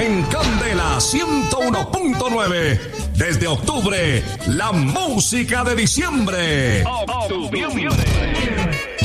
En Candela 101.9. Desde octubre, la música de diciembre. Octubre.